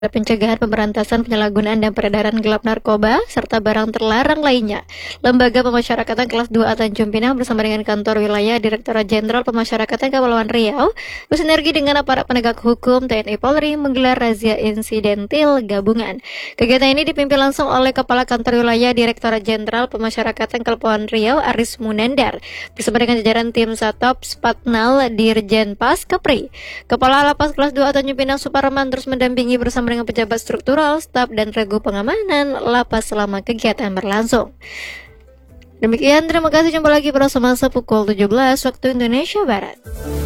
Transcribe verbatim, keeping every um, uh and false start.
Pencegahan, Pemberantasan Penyalahgunaan dan Peredaran Gelap Narkoba, serta barang terlarang lainnya. Lembaga Pemasyarakatan Kelas dua A Tanjung Pinang bersama dengan Kantor Wilayah Direktorat Jenderal Pemasyarakatan Kepulauan Riau bersinergi dengan aparat penegak hukum T N I Polri menggelar razia insidentil gabungan. Kegiatan ini dipimpin langsung oleh Kepala Kantor Wilayah Direktorat Jenderal Pemasyarakatan Kepulauan Riau Aris Munandar bersama dengan jajaran tim Satop Spatnal Dirjen Pas Kepri. Kepala Lapas Kelas dua A Tanjung Pinang Suparman terus mendampingi bersama dengan pejabat struktural, staf dan regu pengamanan lapas selama kegiatan berlangsung. Demikian, terima kasih, jumpa lagi pada semasa pukul tujuh belas waktu Indonesia Barat.